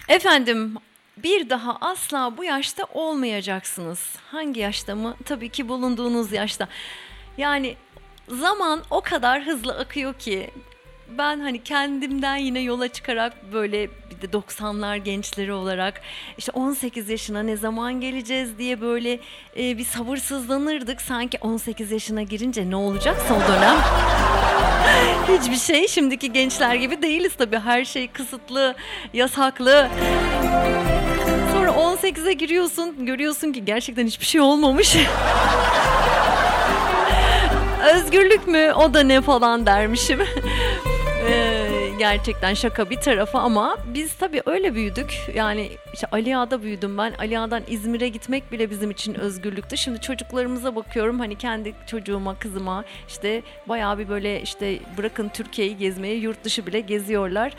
Efendim, bir daha asla bu yaşta olmayacaksınız. Hangi yaşta mı? Tabii ki bulunduğunuz yaşta. Yani zaman o kadar hızlı akıyor ki ben hani kendimden yine yola çıkarak böyle bir de 90'lar gençleri olarak işte 18 yaşına ne zaman geleceğiz diye böyle bir sabırsızlanırdık. Sanki 18 yaşına girince ne olacaksa o dönem. Hiçbir şey şimdiki gençler gibi değiliz tabii. Her şey kısıtlı, yasaklı. Sonra 18'e giriyorsun, görüyorsun ki gerçekten hiçbir şey olmamış. Özgürlük mü? O da ne falan dermişim. Gerçekten şaka bir tarafa ama biz tabii öyle büyüdük. Yani işte Ali Ağa'da büyüdüm ben. Ali Ağa'dan İzmir'e gitmek bile bizim için özgürlüktü. Şimdi çocuklarımıza bakıyorum, hani kendi çocuğuma, kızıma işte bayağı bir böyle işte bırakın Türkiye'yi gezmeyi, yurt dışı bile geziyorlar.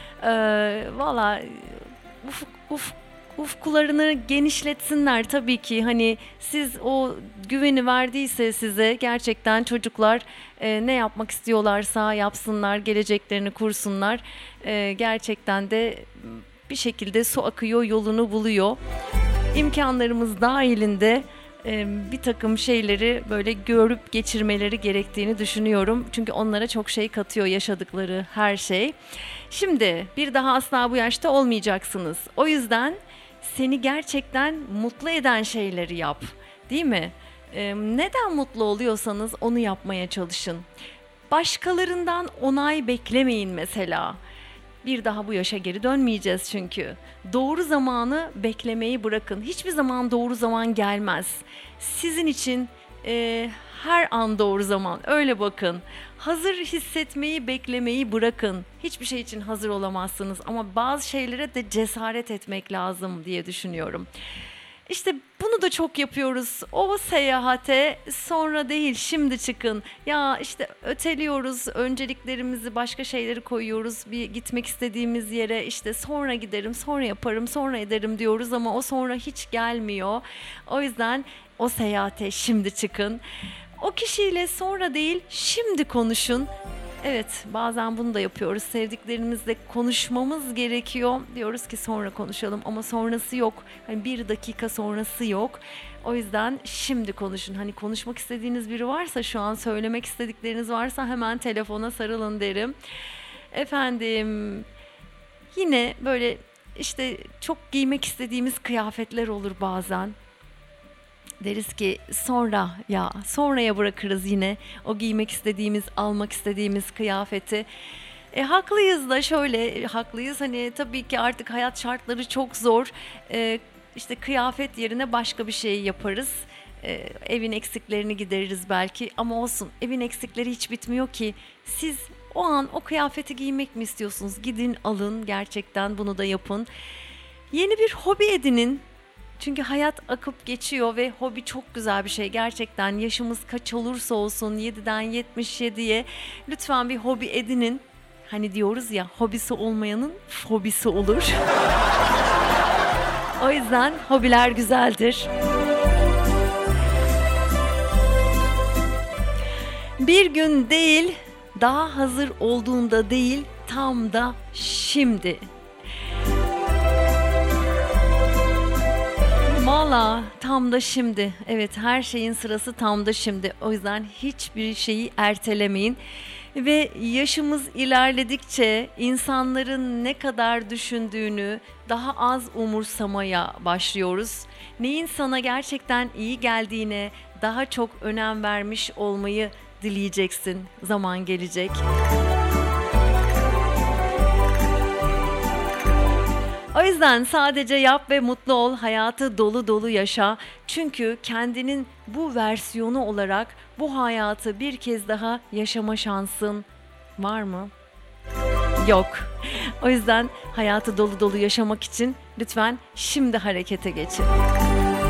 Valla ufuk ufkularını genişletsinler tabii ki. Hani siz o güveni verdiyse size gerçekten çocuklar ne yapmak istiyorlarsa yapsınlar, geleceklerini kursunlar. Gerçekten de bir şekilde su akıyor, yolunu buluyor. İmkanlarımız dahilinde bir takım şeyleri böyle görüp geçirmeleri gerektiğini düşünüyorum. Çünkü onlara çok şey katıyor yaşadıkları her şey. Şimdi bir daha asla bu yaşta olmayacaksınız. O yüzden seni gerçekten mutlu eden şeyleri yap, değil mi? Neden mutlu oluyorsanız onu yapmaya çalışın. Başkalarından onay beklemeyin mesela. Bir daha bu yaşa geri dönmeyeceğiz çünkü. Doğru zamanı beklemeyi bırakın. Hiçbir zaman doğru zaman gelmez. Sizin için her an doğru zaman. Öyle bakın. Hazır hissetmeyi, beklemeyi bırakın. Hiçbir şey için hazır olamazsınız ama bazı şeylere de cesaret etmek lazım diye düşünüyorum. İşte bunu da çok yapıyoruz. O seyahate sonra değil, şimdi çıkın. Ya işte öteliyoruz, önceliklerimizi, başka şeyleri koyuyoruz. Bir gitmek istediğimiz yere işte sonra giderim, sonra yaparım, sonra ederim diyoruz ama o sonra hiç gelmiyor. O yüzden o seyahate şimdi çıkın. O kişiyle sonra değil, şimdi konuşun. Evet, bazen bunu da yapıyoruz. Sevdiklerimizle konuşmamız gerekiyor. Diyoruz ki sonra konuşalım ama sonrası yok. Hani bir dakika sonrası yok. O yüzden şimdi konuşun. Hani konuşmak istediğiniz biri varsa, şu an söylemek istedikleriniz varsa hemen telefona sarılın derim. Efendim, yine böyle işte çok giymek istediğimiz kıyafetler olur bazen. Deriz ki sonra ya sonraya bırakırız yine o giymek istediğimiz, almak istediğimiz kıyafeti. Haklıyız da şöyle haklıyız, hani tabii ki artık hayat şartları çok zor. İşte kıyafet yerine başka bir şey yaparız. Evin eksiklerini gideririz belki ama olsun, evin eksikleri hiç bitmiyor ki. Siz o an o kıyafeti giymek mi istiyorsunuz? Gidin alın, gerçekten bunu da yapın. Yeni bir hobi edinin. Çünkü hayat akıp geçiyor ve hobi çok güzel bir şey. Gerçekten yaşımız kaç olursa olsun 7'den 77'ye lütfen bir hobi edinin. Hani diyoruz ya, hobisi olmayanın fobisi olur. O yüzden hobiler güzeldir. Bir gün değil, daha hazır olduğunda değil, tam da şimdi. Valla tam da şimdi. Evet, her şeyin sırası tam da şimdi. O yüzden hiçbir şeyi ertelemeyin. Ve yaşımız ilerledikçe insanların ne kadar düşündüğünü daha az umursamaya başlıyoruz. Neyin sana gerçekten iyi geldiğine daha çok önem vermiş olmayı dileyeceksin. Zaman gelecek. O yüzden sadece yap ve mutlu ol, hayatı dolu dolu yaşa. Çünkü kendinin bu versiyonu olarak bu hayatı bir kez daha yaşama şansın var mı? Yok. O yüzden hayatı dolu dolu yaşamak için lütfen şimdi harekete geçin.